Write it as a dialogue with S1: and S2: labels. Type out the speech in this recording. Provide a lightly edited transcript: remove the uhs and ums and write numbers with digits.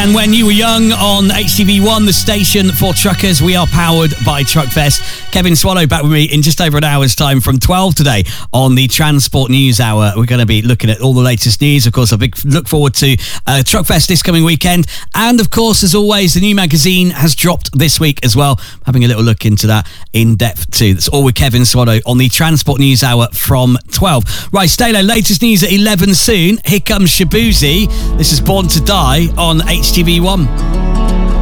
S1: And when you were young on HTV1, the station for truckers, we are powered by Truckfest. Kevin Swallow back with me in just over an hour's time from 12 today on the Transport News Hour. We're going to be looking at all the latest news. Of course, a big look forward to Truckfest this coming weekend. And of course, as always, the new magazine has dropped this week as well. Having a little look into that in depth too. That's all with Kevin Swallow on the Transport News Hour from 12. Right, stay there. Latest news at 11 soon. Here comes Shabuzi. This is Born to Die on HTV1.